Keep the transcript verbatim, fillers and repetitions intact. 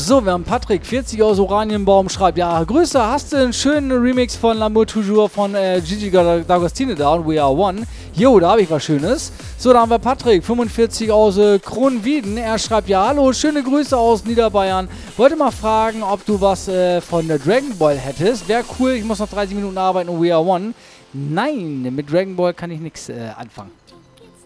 So, wir haben Patrick, vierzig aus Oranienbaum, schreibt, ja, Grüße, hast du einen schönen Remix von L'amour toujours von äh, Gigi D'Agostino da und We Are One? Jo, da habe ich was Schönes. So, da haben wir Patrick, fünfundvierzig aus äh, Kronwieden. Er schreibt, ja, hallo, schöne Grüße aus Niederbayern. Wollte mal fragen, ob du was äh, von der Dragon Ball hättest. Wäre cool, ich muss noch dreißig Minuten arbeiten und We Are One. Nein, mit Dragon Ball kann ich nichts äh, anfangen.